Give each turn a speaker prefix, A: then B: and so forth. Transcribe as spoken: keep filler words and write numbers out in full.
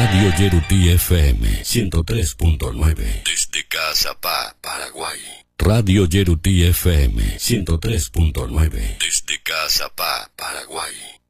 A: Radio Yerutí F M ciento tres punto nueve. Desde Cazapá, Paraguay. Radio Yerutí F M ciento tres punto nueve. Desde Cazapá, Paraguay.